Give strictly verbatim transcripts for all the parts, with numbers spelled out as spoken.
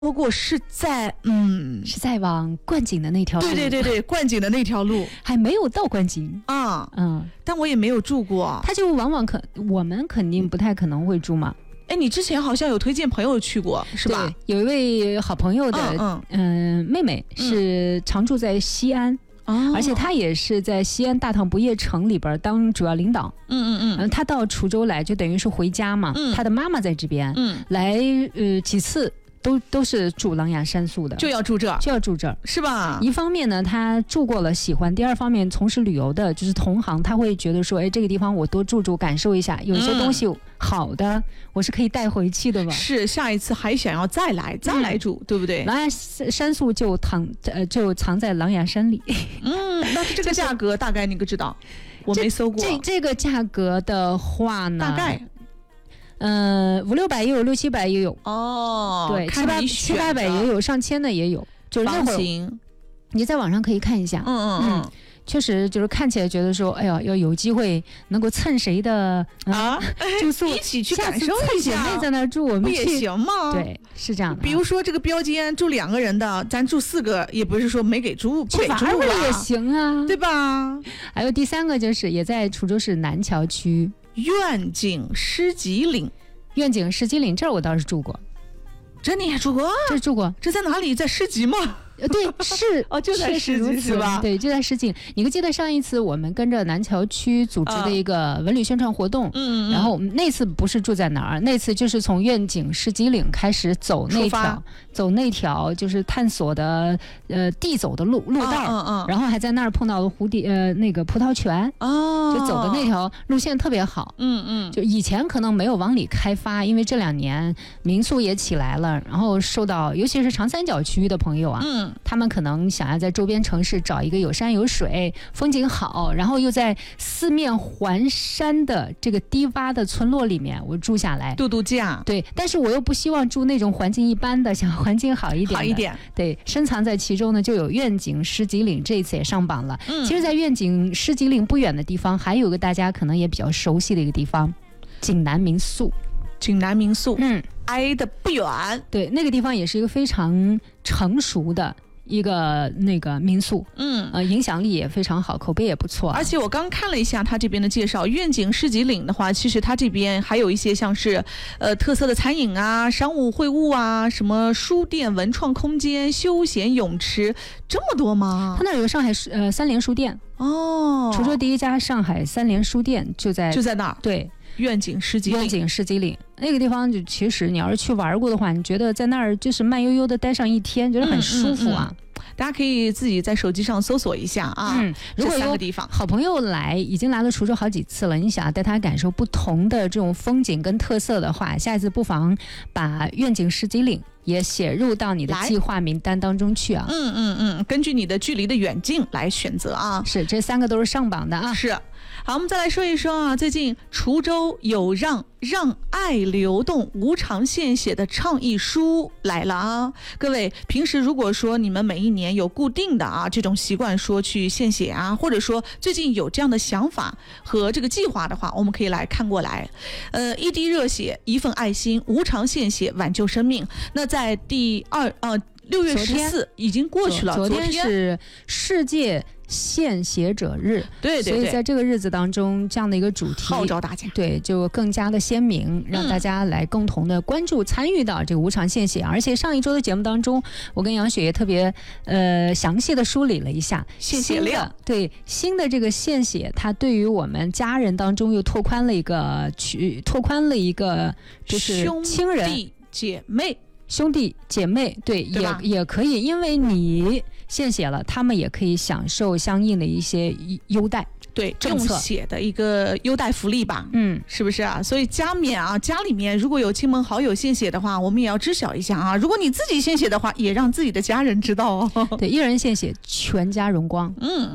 不过是在嗯， 是在往观景的那条路。 对对对对，观景的那条路还没有到观景啊， 嗯， 但我也没有住过。 它就往往可我们肯定不太可能会住嘛。 哎，你之前好像有推荐朋友去过，是吧？ 对，有一位好朋友的嗯、呃、妹妹是常住在西安。嗯，而且他也是在西安大唐不夜城里边当主要领导。 嗯嗯嗯， 他到滁州来就等于是回家嘛。嗯，他的妈妈在这边。嗯，来呃几次都都是住琅琊山宿的， 就要住这儿， 就要住这儿， 是吧？ 一方面呢，他住过了喜欢；第二方面，从事旅游的就是同行，他会觉得说，哎，这个地方我多住住，感受一下，有些东西好的，嗯、我是可以带回去的嘛。 是，下一次还想要再来再来住，嗯、对不对？ 琅琊山宿就藏呃就藏在琅琊山里。 嗯，那这个价格大概你可知道？我没搜过。 这这个价格的话呢， 大概。 呃，五六百也有，六七百也有哦。 对，七八七八百也有，上千的也有。就是那会儿，你在网上可以看一下。 嗯嗯嗯， 确实就是看起来觉得说，哎呀，要有机会能够蹭谁的啊住宿， 一起去感受一下。 姐妹在那住，我们不也行吗？ 对，是这样的。 比如说这个标间住两个人的，咱住四个，也不是说没给住，不给住了也行啊， 对吧？ 还有第三个就是也在滁州市南桥区。 愿景诗集岭， 愿景诗集岭这儿我倒是住过， 这你也住过？ 这住过， 这在哪里？在诗集吗？ 对，是哦，就在诗集是吧？ 对，就在诗集。你可记得上一次我们跟着南桥区组织的一个文旅宣传活动？嗯、呃、然后我们那次不是住在哪儿，那次就是从愿景诗集岭开始走那条，走那条就是探索的呃地走的路路道，嗯嗯，然后还在那儿碰到了蝴蝶呃那个葡萄泉，哦，就走的那条路线特别好，嗯嗯，就以前可能没有往里开发，因为这两年民宿也起来了，然后受到尤其是长三角区域的朋友啊，嗯。他们可能想要在周边城市找一个有山有水、风景好，然后又在四面环山的这个低洼的村落里面，我住下来度度假。 对，但是我又不希望住那种环境一般的，想环境好一点的。 好一点。 对，深藏在其中呢，就有愿景诗集岭，这一次也上榜了。嗯，其实，在愿景诗集岭不远的地方，还有个大家可能也比较熟悉的一个地方——景南民宿。 景南民宿，嗯，挨得不远。 对，那个地方也是一个非常成熟的一个那个民宿，嗯，呃，影响力也非常好，口碑也不错、啊。 而且我刚看了一下他这边的介绍，愿景诗集岭的话，其实他这边还有一些像是，呃，特色的餐饮啊、商务会晤啊、什么书店、文创空间、休闲泳池，这么多吗？ 他那有上海呃三联书店哦，滁州第一家上海三联书店就在就在那儿， 对。 愿景诗集岭， 愿景诗集岭那个地方，就其实你要是去玩过的话，你觉得在那儿就是慢悠悠的待上一天，觉得很舒服啊。嗯嗯嗯、 大家可以自己在手机上搜索一下啊。嗯，如果有好朋友来，已经来了滁州好几次了，你想带他感受不同的这种风景跟特色的话，下一次不妨把愿景诗集岭也写入到你的计划名单当中去啊。 嗯嗯嗯，根据你的距离的远近来选择啊。 是，这三个都是上榜的啊。 是。好，我们再来说一说啊，最近滁州有让让爱流动无偿献血的倡议书来了啊！各位，平时如果说你们每一年有固定的啊这种习惯说去献血啊，或者说最近有这样的想法和这个计划的话，我们可以来看过来。呃，一滴热血，一份爱心，无偿献血挽救生命。那在第二呃六月十四已经过去了， 昨天是世界献血者日， 对对对， 所以在这个日子当中，这样的一个主题号召大家， 对，就更加的鲜明，让大家来共同的关注、嗯、参与到这个无偿献血。而且上一周的节目当中，我跟杨雪也特别呃详细的梳理了一下献血量， 对新的这个献血，它对于我们家人当中又拓宽了一个去拓宽了一个就是亲人兄弟姐妹。 兄弟姐妹，对， 对也也可以，因为你献血了，他们也可以享受相应的一些优待， 对，用血的一个优待福利吧，嗯，是不是啊？所以加冕啊，家里面如果有亲朋好友献血的话，我们也要知晓一下啊。如果你自己献血的话，也让自己的家人知道哦。 对，一人献血，全家荣光。嗯。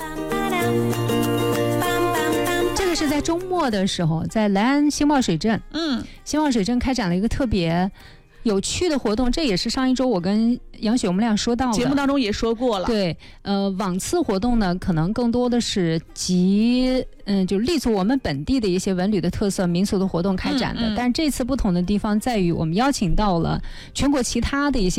这个是在周末的时候，在莱安星茂水镇，嗯，星茂水镇开展了一个特别。 有趣的活动，这也是上一周我跟杨雪我们俩说到的， 节目当中也说过了。 对，呃，往次活动呢，可能更多的是集，嗯，就立足我们本地的一些文旅的特色、民俗的活动开展的。嗯嗯、但是这次不同的地方在于，我们邀请到了全国其他的一些